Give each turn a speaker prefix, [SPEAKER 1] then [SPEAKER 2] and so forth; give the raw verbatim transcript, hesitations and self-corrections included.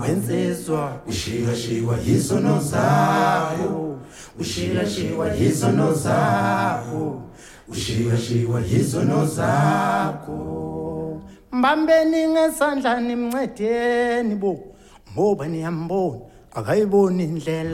[SPEAKER 1] wensizwa ushikashikwa yizono zakho, ushikashikwa yizono zakho, ushikashikwa yizono zakho. Mbambeni ngesandla nimncedeni bo, ngoba niyambona akayiboni indlela.